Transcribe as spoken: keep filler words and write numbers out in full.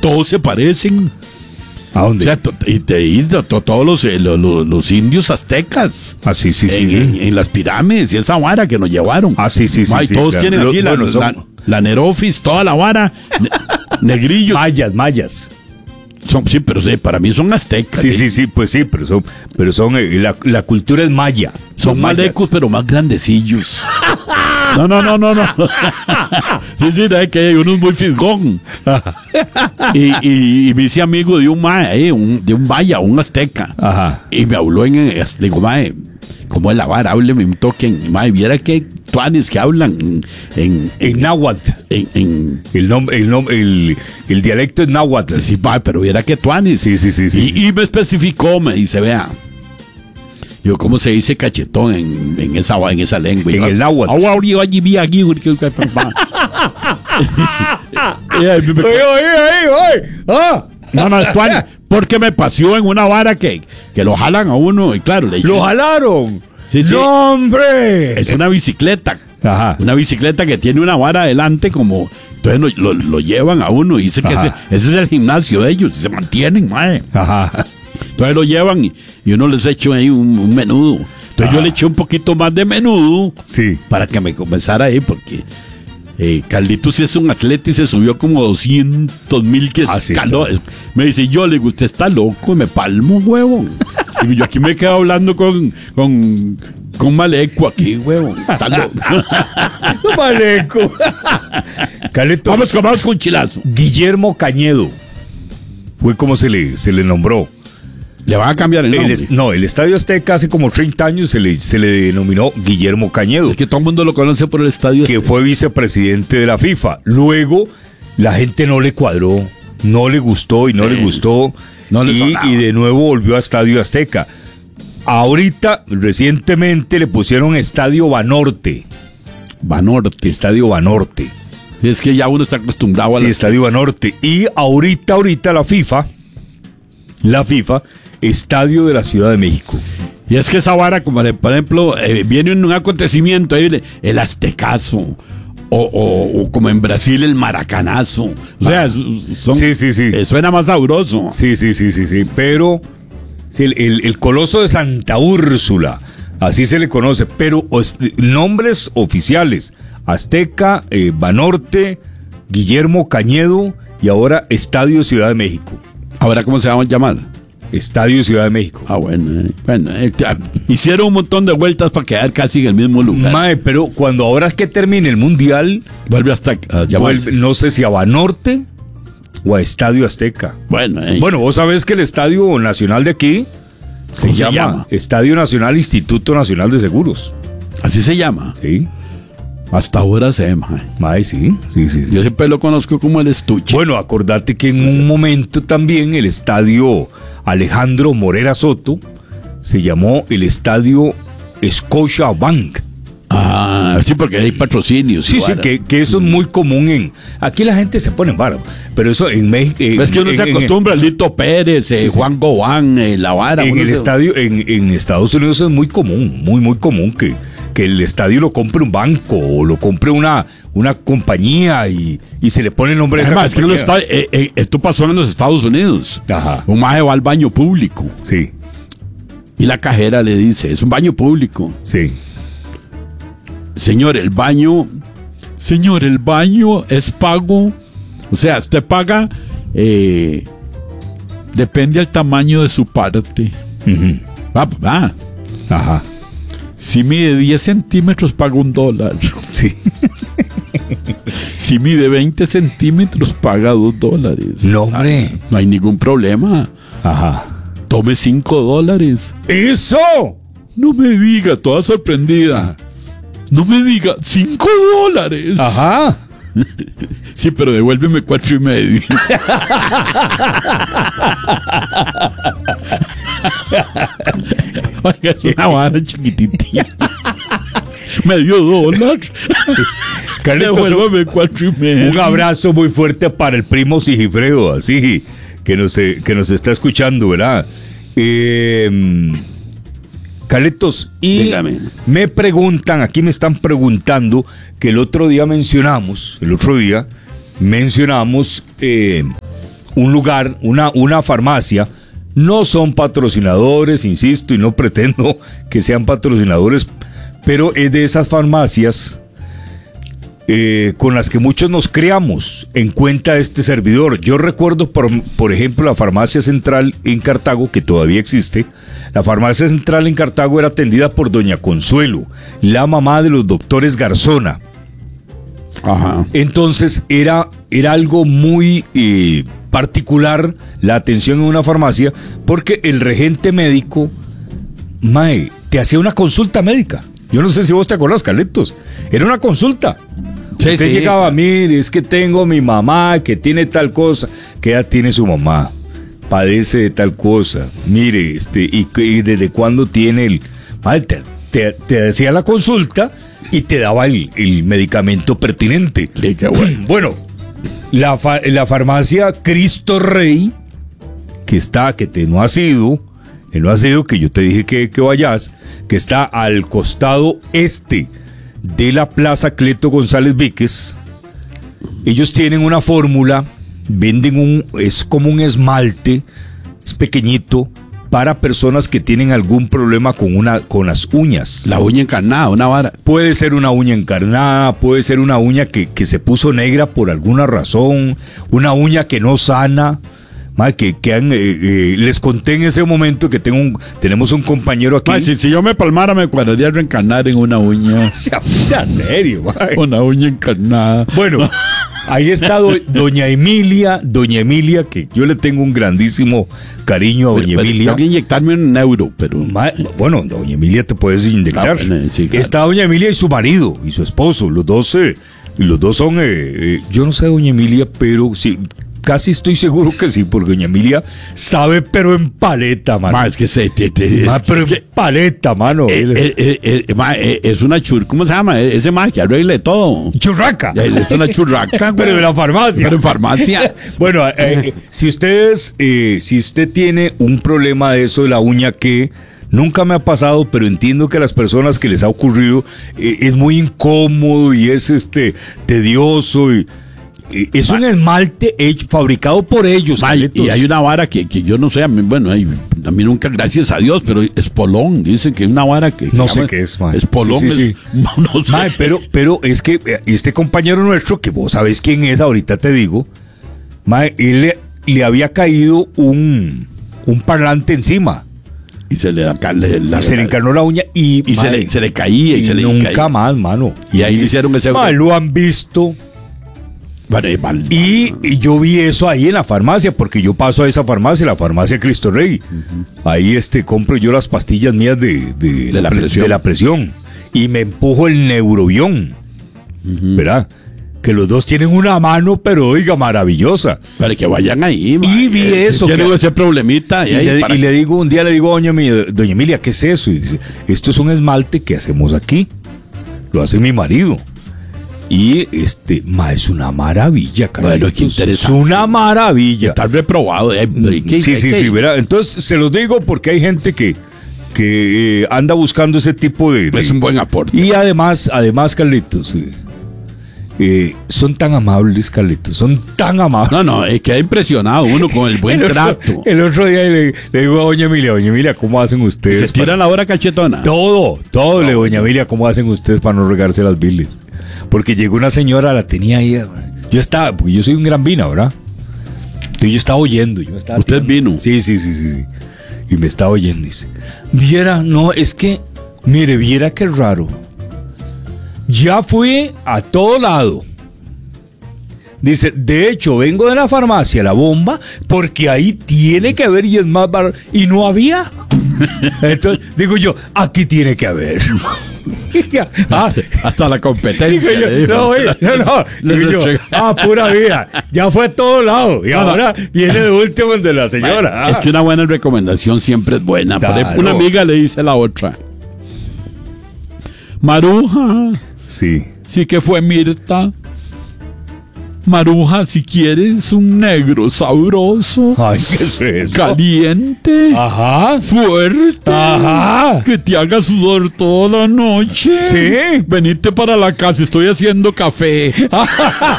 todos se parecen. ¿A dónde? O sea, to, y te, y to, to, todos los, eh, los, los indios aztecas. Ah, sí, sí, sí. En, sí. en, en las pirámides y esa vara que nos llevaron. Ah, sí, sí, sí. Ma, y sí, todos claro. tienen así Lo, la, bueno, son... la, la Nerofis, toda la vara. Ne, negrillos. Mayas, mayas. Son, sí, pero sí, para mí son aztecas. Sí, ¿eh? sí, sí, pues sí, pero son, pero son eh, la, la cultura es maya. Son malecos, pero más grandecillos. No, no, no, no, no. Sí, sí, es que hay unos muy fisgón. Y, y, y me hice amigo de un mae, eh, un, de un maya, un azteca. Ajá. Y me habló en, le digo, mae, ¿cómo es la vara? Hábleme un toque. Mae, viera que tuanes que hablan en, en, En náhuatl. en, en El nombre, el nombre, el, el dialecto es náhuatl. sí, mae, pero viera que tuanes. Sí, sí, sí, sí. Y, y me especificó, me dice, vea. Yo, ¿cómo se dice cachetón en, en, esa, en esa lengua? En el náhuatl. Oye, oye, oye, oye. Ah, No, no, tuanes, porque me paseó en una vara que, que lo jalan a uno y claro, le lo jalaron. Sí, sí. ¡No, hombre! Es una bicicleta. Ajá. Una bicicleta que tiene una vara adelante como... Entonces lo, lo, lo llevan a uno y dice que ese, ese es el gimnasio de ellos. Y se mantienen, mae. Ajá. Entonces lo llevan y, y uno les echa ahí un, un menudo. Entonces Ajá. yo le eché un poquito más de menudo Sí. para que me comenzara ahí porque... Eh, Carlitos es un atleta y se subió como doscientos mil que Ah, sí, escaló. claro. Me dice, yo le digo, usted está loco, me palmo, huevo. Digo, yo aquí me quedo hablando con, con, con Maleco aquí, huevo. Está loco. Maleco. Carlitos. Vamos, vamos con chilazo. Guillermo Cañedo. Fue como se le, se le nombró. Le van a cambiar el El nombre. es- no, el Estadio Azteca hace como treinta años se le, se le denominó Guillermo Cañedo, Es que todo el mundo lo conoce por el estadio. que fue vicepresidente de la FIFA. Luego, la gente no le cuadró, no le gustó y no Sí. le gustó. No le y, sonaba. y de nuevo volvió a Estadio Azteca. Ahorita, recientemente, le pusieron Estadio Banorte. Banorte. Estadio Banorte. Es que ya uno está acostumbrado a Sí, la... Estadio Banorte. Y ahorita, ahorita la FIFA, la FIFA, Estadio de la Ciudad de México. Y es que esa vara, como de- por ejemplo, eh, viene un acontecimiento, ahí le- el Aztecaso, o, o, o como en Brasil el Maracanazo. O sea, son, Sí, sí, sí. eh, suena más sabroso. Sí, sí, sí, sí, sí. Pero sí, el, el- el Coloso de Santa Úrsula, así se le conoce, pero os- nombres oficiales: Azteca, eh, Banorte, Guillermo Cañedo y ahora Estadio Ciudad de México. Ahora, ¿cómo se va a llamar? Estadio Ciudad de México. Ah, bueno, eh, bueno, eh, ya, hicieron un montón de vueltas para quedar casi en el mismo lugar. Mae, pero cuando ahora es que termine el Mundial, Vuelve hasta a llamarse. vuelve, no sé si a Banorte o a Estadio Azteca. Bueno, eh, Bueno, vos sabés que el Estadio Nacional de aquí se ¿Cómo se llama, llama? Estadio Nacional Instituto Nacional de Seguros. así se llama. Sí, Hasta ahora se llama. mae, sí, sí, sí. sí. Yo siempre lo conozco como el estuche. Bueno, acordate que en un momento también el Estadio Alejandro Morera Soto se llamó el Estadio Scotiabank. Ah, sí, porque hay patrocinios. Sí, y sí, vara. que, que eso es muy común en... Aquí la gente se pone en vara, pero eso en México... Es que uno se acostumbra, Lito Pérez, eh, Sí, sí. Juan Gobán, eh, la vara. En uno el se- estadio, en, en Estados Unidos es muy común, muy, muy común que, que el estadio lo compre un banco o lo compre una, una compañía y, y se le pone el nombre de esa Además, es que uno compañía. está, eh, eh, esto pasó en los Estados Unidos. Ajá. Un maje va al baño público Sí, y la cajera le dice, es un baño público. sí. Señor, el baño, señor, el baño es pago. O sea, usted paga, eh, depende del tamaño de su parte. Ujú. Va, va. Ajá. Si mide diez centímetros, paga un dólar. Sí. Si mide veinte centímetros, paga dos dólares. No, hombre. No hay ningún problema. Ajá. Tome cinco dólares. ¡Eso! No me diga, toda sorprendida. No me diga, cinco dólares. Ajá. Sí, pero devuélveme cuatro y medio. Oiga, es una vara chiquitita. Medio dólar. Carlitos, Devuélveme cuatro y medio. un abrazo muy fuerte para el primo Sigifredo, así, que nos, eh, que nos está escuchando, ¿verdad? Eh, Carlitos, y Dígame. me preguntan, aquí me están preguntando, que el otro día mencionamos, el otro día mencionamos eh, un lugar, una, una farmacia. No son patrocinadores, insisto, y no pretendo que sean patrocinadores, pero es de esas farmacias eh, con las que muchos nos creamos en cuenta este servidor. Yo recuerdo, por, por ejemplo, la farmacia central en Cartago, que todavía existe. La farmacia central en Cartago era atendida por doña Consuelo, la mamá de los doctores Garzona. Ajá. Entonces era, era algo muy eh, particular la atención en una farmacia, porque el regente médico, mae, te hacía una consulta médica. Yo no sé si vos te acordás, Carlitos. Era una consulta. Sí, Usted sí, llegaba, claro. mire, es que tengo mi mamá que tiene tal cosa. ¿Qué edad tiene su mamá? Padece de tal cosa. Mire, este, y, y desde cuándo tiene el... Mae, te, te, te hacía la consulta y te daba el, el medicamento pertinente. Sí, qué bueno. Bueno, la, fa- la farmacia Cristo Rey, que está, que te no ha sido, que no ha sido, que yo te dije que, que vayas, que está al costado este de la Plaza Cleto González Víquez. Ellos tienen una fórmula, venden un, es como un esmalte, es pequeñito, para personas que tienen algún problema con una con las uñas. La uña encarnada, una vara. Puede ser una uña encarnada, puede ser una uña que, que se puso negra por alguna razón, una uña que no sana. Madre, que, que han, eh, eh, les conté en ese momento que tengo un, tenemos un compañero aquí. Ma, si, si yo me palmara, me cuadraría reencarnar en una uña. Sea, sea serio, madre. Una uña encarnada. Bueno, ahí está do- doña Emilia, doña Emilia, que yo le tengo un grandísimo cariño a doña Pero- pero Emilia. tengo que inyectarme un euro, pero... Ma- bueno, doña Emilia te puedes inyectar. Ah, bueno, sí, claro. Está doña Emilia y su marido y su esposo. Los dos, eh, los dos son, eh, eh, yo no sé doña Emilia, pero sí, casi estoy seguro que sí, porque doña Emilia sabe, pero en paleta, mano. Ma, es que se... Te, te- Ma, es, pero es que, en paleta, mano. eh, eh, eh, eh, ma, eh, es una chur... ¿Cómo se llama? Eh, Ese ma que arregle todo. Churraca. Eh, Es una churraca. Pero güey. de la farmacia. Pero en farmacia. Bueno, eh, eh, si ustedes, eh, si usted tiene un problema de eso de la uña que nunca me ha pasado, pero entiendo que a las personas que les ha ocurrido eh, es muy incómodo y es este tedioso y eh, es un esmalte hecho, fabricado por ellos. Ma, Carlitos. y hay una vara que, que yo no sé, a mí, bueno, hay- a mí nunca, gracias a Dios, pero es polón, dicen que es una vara que... que No se sé llama- qué es, ma. Es polón, Sí, sí, es- sí. No, no sé. Mae, pero, pero es que eh, este compañero nuestro, que vos sabés quién es, ahorita te digo, mae, él le, le había caído un, un parlante encima. Y se le, le, la- Y se le encarnó la uña y, y se mae, le, se le caía y, y se le nunca caía. más, mano. Y ahí le hicieron ese... Mae, lo han visto. Bueno, y mal- Y, y yo vi eso ahí en la farmacia, porque yo paso a esa farmacia, la farmacia Cristo Rey. Ahí este compro yo las pastillas mías de, de, De la pre- presión. de la presión. Y me empujo el neurobión. Ujú. ¿Verdad? Que los dos tienen una mano, pero oiga, maravillosa. Para que vayan ahí, ma. Y vi Eh, eso, Tienen que- ese problemita. Y, Y, ahí, le, para- y le digo, un día le digo a doña, Emilia, doña Emilia, ¿qué es eso? Y dice, esto es un esmalte que hacemos aquí. Lo hace mi marido. Y este, ma, es una maravilla, Carlitos. Bueno, qué interesante. Es una maravilla. Está reprobado. eh, hay que- Sí, hay sí, que- sí, ¿verdad? Entonces, se los digo porque hay gente que, que eh, anda buscando ese tipo de... de- Es un buen aporte. Y además, además, Carlitos, eh, eh, son tan amables, Carlitos, son tan amables. No, no, es que queda impresionado uno con el buen el, otro, trato. el otro día le, le digo a doña Emilia, doña Emilia, ¿cómo hacen ustedes? Se tira la hora cachetona. Todo, todo, le digo, doña Emilia, ¿cómo hacen ustedes para no regarse las biles? Porque llegó una señora, la tenía ahí. Yo estaba, porque yo soy un gran vino, ¿verdad? Entonces yo estaba oyendo. Yo me estaba ¿Usted tirando- vino? Sí, sí, sí, sí, sí. Y me estaba oyendo. Dice, viera, no, es que, mire, viera qué raro. Ya fui a todo lado. Dice, de hecho, vengo de la farmacia La Bomba porque ahí tiene que haber y es más barato. Y no había. Entonces, digo yo, aquí tiene que haber. ah, Hasta la competencia. digo yo, le digo. no, oye, no, no. Le Digo yo, entrega- ah, pura vida. Ya fue a todo lado. Y No, no. ahora viene de último el de la señora. Es que una buena recomendación siempre es buena. Por Claro. ejemplo, una amiga le dice a la otra: Maruja, Sí. sí que fue Mirta. Maruja, si quieres un negro sabroso, Ay, ¿qué es eso? caliente, Ajá. fuerte, Ajá. que te haga sudor toda la noche. Sí. Venite para la casa, estoy haciendo café.